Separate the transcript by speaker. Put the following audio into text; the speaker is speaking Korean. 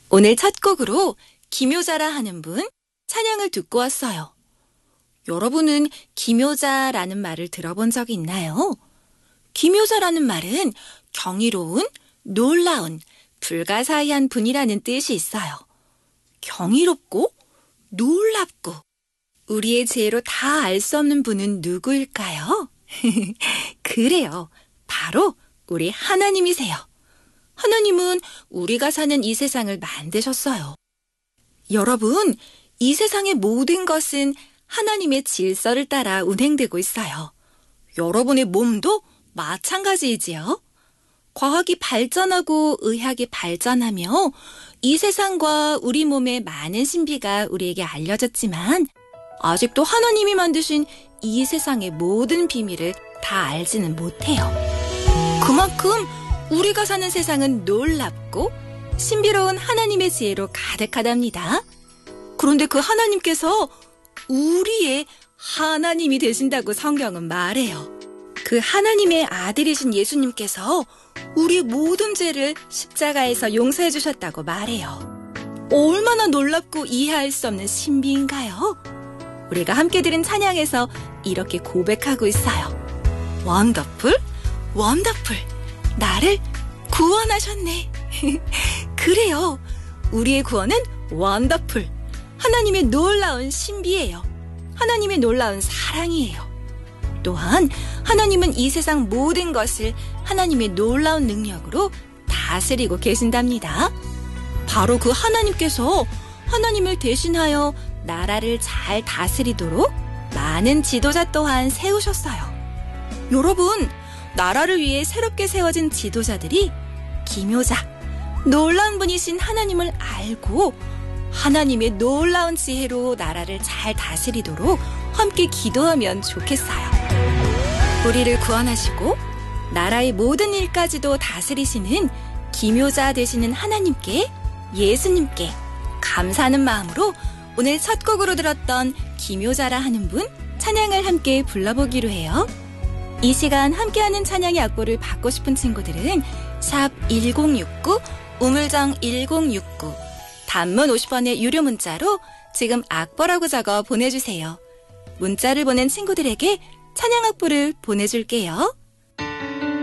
Speaker 1: 오늘 첫 곡으로 김효자라 하는 분 찬양을 듣고 왔어요. 여러분은 김효자라는 말을 들어본 적이 있나요? 김효자라는 말은 경이로운, 놀라운, 불가사의한 분이라는 뜻이 있어요. 경이롭고 놀랍고 우리의 지혜로 다 알 수 없는 분은 누구일까요? 그래요. 바로 우리 하나님이세요. 하나님은 우리가 사는 이 세상을 만드셨어요. 여러분, 이 세상의 모든 것은 하나님의 질서를 따라 운행되고 있어요. 여러분의 몸도 마찬가지이지요. 과학이 발전하고 의학이 발전하며 이 세상과 우리 몸의 많은 신비가 우리에게 알려졌지만 아직도 하나님이 만드신 이 세상의 모든 비밀을 다 알지는 못해요. 그만큼 우리가 사는 세상은 놀랍고 신비로운 하나님의 지혜로 가득하답니다. 그런데 그 하나님께서 우리의 하나님이 되신다고 성경은 말해요. 그 하나님의 아들이신 예수님께서 우리의 모든 죄를 십자가에서 용서해 주셨다고 말해요. 얼마나 놀랍고 이해할 수 없는 신비인가요? 우리가 함께 들은 찬양에서 이렇게 고백하고 있어요. 원더풀, 원더풀, 나를 구원하셨네. 그래요. 우리의 구원은 원더풀. 하나님의 놀라운 신비예요. 하나님의 놀라운 사랑이에요. 또한 하나님은 이 세상 모든 것을 하나님의 놀라운 능력으로 다스리고 계신답니다. 바로 그 하나님께서 하나님을 대신하여 나라를 잘 다스리도록 많은 지도자 또한 세우셨어요. 여러분, 나라를 위해 새롭게 세워진 지도자들이 김효자, 놀라운 분이신 하나님을 알고 하나님의 놀라운 지혜로 나라를 잘 다스리도록 함께 기도하면 좋겠어요. 우리를 구원하시고 나라의 모든 일까지도 다스리시는 김효자 되시는 하나님께, 예수님께 감사하는 마음으로 오늘 첫 곡으로 들었던 김효자라 하는 분 찬양을 함께 불러보기로 해요. 이 시간 함께하는 찬양의 악보를 받고 싶은 친구들은 샵 1069, 우물정 1069, 단문 50원의 유료 문자로 지금 악보라고 적어 보내주세요. 문자를 보낸 친구들에게 찬양 악보를 보내줄게요.